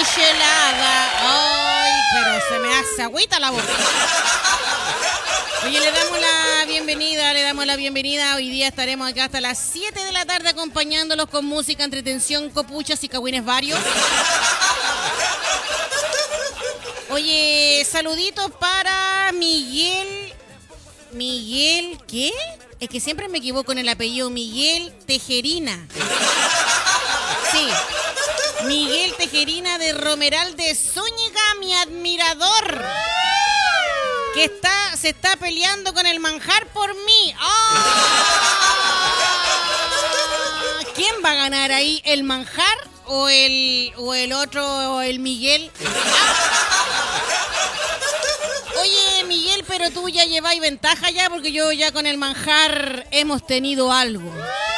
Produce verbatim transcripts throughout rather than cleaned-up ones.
michelada. Ay, pero se me hace agüita la boca. Oye, le damos la bienvenida, le damos la bienvenida. Hoy día estaremos acá hasta las siete de la tarde acompañándolos con música, entretención, copuchas y cagüines varios. Oye, saluditos para Miguel. Miguel, ¿qué? Es que siempre me equivoco en el apellido. Miguel Tejerina. Sí. Miguel Tejerina de Romeral de Zúñiga, mi admirador. Que está, se está peleando con el manjar por mí. ¡Oh! ¿Quién va a ganar ahí? ¿El manjar o el, o el otro, o el Miguel? ¡Ah! Oye, Miguel, pero tú ya lleváis ventaja ya, porque yo ya con el manjar hemos tenido algo.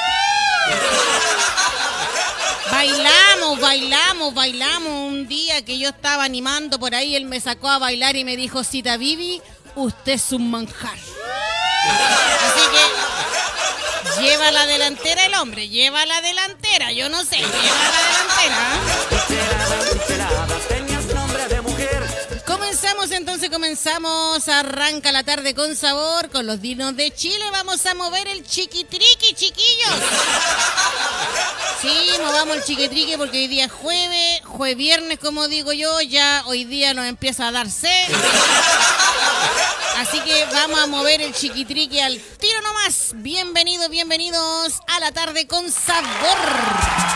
Bailamos, bailamos, bailamos. Un día que yo estaba animando por ahí, él me sacó a bailar y me dijo, Cita Bibi, usted es un manjar. Así que lleva la delantera el hombre, lleva la delantera, yo no sé, lleva la delantera. Comenzamos entonces, comenzamos, arranca la tarde con sabor, con los dinos de Chile, vamos a mover el chiquitriqui, chiquillos. Sí, movamos el chiquitriqui porque hoy día es jueves, jueves viernes como digo yo, ya hoy día nos empieza a dar sed. Así que vamos a mover el chiquitriqui al tiro nomás. Bienvenidos, bienvenidos a la tarde con sabor.